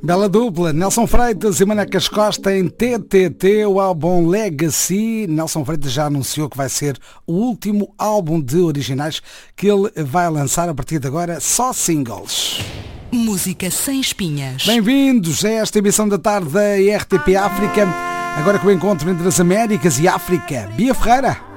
Bela dupla, Nelson Freitas e Manecas Costa em TTT, o álbum Legacy. Nelson Freitas já anunciou que vai ser o último álbum de originais que ele vai lançar a partir de agora, só singles. Música sem espinhas. Bem-vindos a esta emissão da tarde da RTP África, agora com o encontro entre as Américas e África. Bia Ferreira.